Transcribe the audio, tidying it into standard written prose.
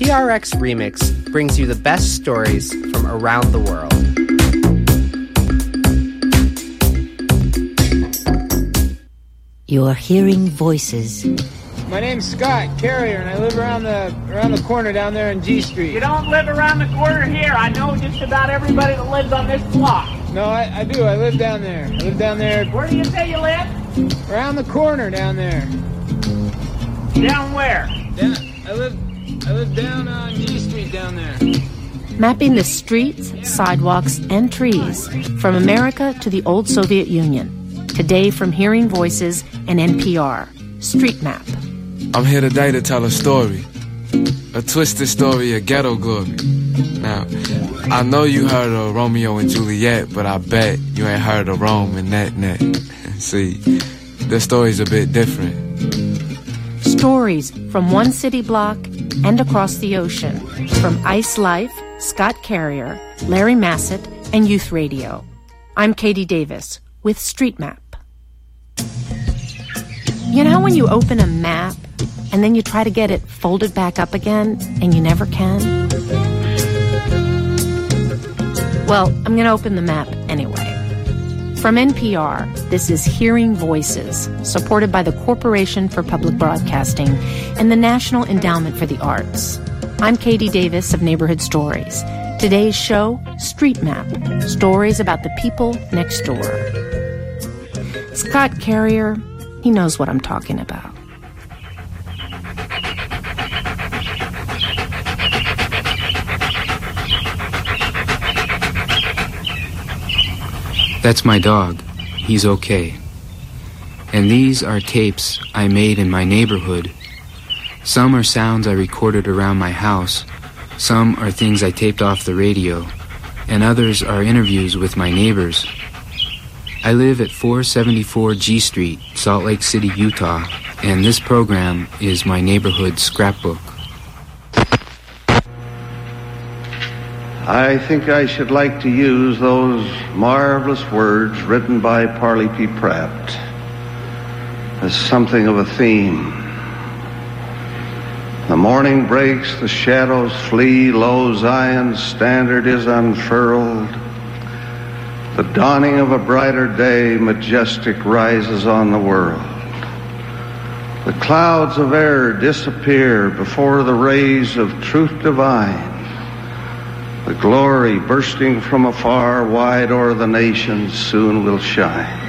TRX Remix brings you the best stories from around the world. You're hearing voices. My name's Scott Carrier, and I live around the corner down there on G Street. You don't live around the corner here. I know just about everybody that lives on this block. No, I do. I live down there. I live down there. Where do you say you live? Around the corner down there. Down where? I live down on G Street down there. Mapping the streets, sidewalks, and trees from America to the old Soviet Union. Today from Hearing Voices and NPR. Street Map. I'm here today to tell a story. A twisted story of ghetto glory. Now, I know you heard of Romeo and Juliet, but I bet you ain't heard of Rome and Net. See, this story's a bit different. Stories from one city block and across the ocean. From Ice Life, Scott Carrier, Larry Massett, and Youth Radio. I'm Katie Davis with Street Map. You know when you open a map and then you try to get it folded back up again and you never can? Well, I'm going to open the map anyway. From NPR, this is Hearing Voices, supported by the Corporation for Public Broadcasting and the National Endowment for the Arts. I'm Katie Davis of Neighborhood Stories. Today's show, Street Map, stories about the people next door. Scott Carrier, he knows what I'm talking about. That's my dog. He's okay. And these are tapes I made in my neighborhood. Some are sounds I recorded around my house. Some are things I taped off the radio. And others are interviews with my neighbors. I live at 474 G Street, Salt Lake City, Utah, and this program is my neighborhood scrapbook. I think I should like to use those marvelous words written by Parley P. Pratt as something of a theme. The morning breaks, the shadows flee, lo, Zion's standard is unfurled. The dawning of a brighter day, majestic, rises on the world. The clouds of error disappear before the rays of truth divine. The glory bursting from afar, wide o'er the nations, soon will shine.